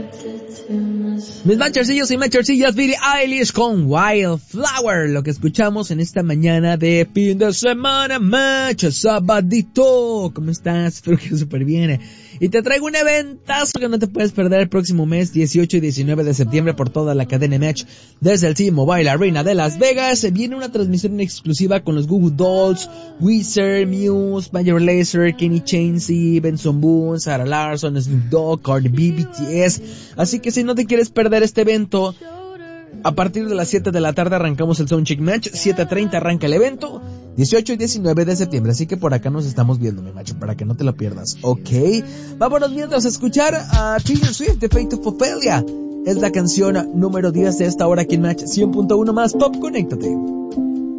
Mis manchercillos y manchercillas, Billie Eilish con Wildflower, lo que escuchamos en esta mañana de fin de semana, macho, sabadito. ¿Cómo estás? Espero que súper bien. Y te traigo un eventazo que no te puedes perder el próximo mes, 18 y 19 de septiembre, por toda la cadena Match, desde el T-Mobile Arena de Las Vegas. Viene una transmisión exclusiva con los Goo Goo Dolls, Weezer, Muse, Major Lazer, Kenny Chesney, Benson Boone, Sarah Larson, Snoop Dogg, Cardi B, BTS. Así que si no te quieres perder este evento, a partir de las 7 de la tarde arrancamos el Soundcheck Match, 7:30 arranca el evento, 18 y 19 de septiembre, así que por acá nos estamos viendo, mi macho, para que no te lo pierdas, ¿ok? Vámonos mientras a escuchar a Taylor Swift de Fate of Ophelia. Es la canción número 10 de esta hora aquí en Match 100.1 más Pop, conéctate.